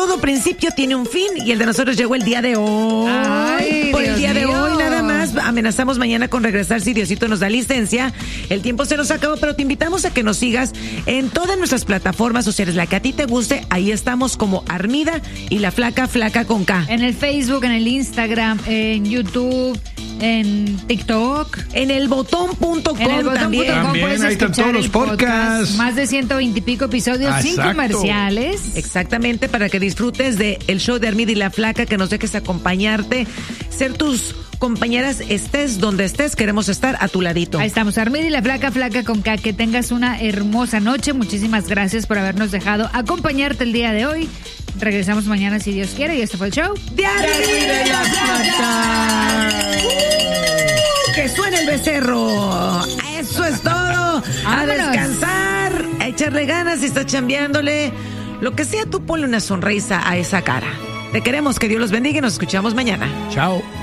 Todo principio tiene un fin y el de nosotros llegó el día de hoy. Ay, por el Dios día de mío. hoy nada más. Amenazamos mañana con regresar si Diosito nos da licencia. El tiempo se nos acabó, pero te invitamos a que nos sigas en todas nuestras plataformas sociales. La que a ti te guste, ahí estamos como Armida y la Flaca con K. En el Facebook, en el Instagram, en YouTube, en TikTok. En el botón.com En el también. botón.com puedes ahí están escuchar todos los el podcast. podcasts. Más de 120 y pico episodios sin Exacto. comerciales. Exactamente, para que disfrutes de el show de Armida y la Flaca, que nos dejes acompañarte, ser tus compañeras, estés donde estés, queremos estar a tu ladito. Ahí estamos, Armida y la Flaca con K. Que tengas una hermosa noche. Muchísimas gracias por habernos dejado acompañarte el día de hoy. Regresamos mañana si Dios quiere. Y este fue el show de Armida y la Flaca. Que suene el becerro. Eso es todo. A Vámonos. descansar, a echarle ganas si estás chambeándole. Lo que sea, tú ponle una sonrisa a esa cara. Te queremos, que Dios los bendiga y nos escuchamos mañana. Chao.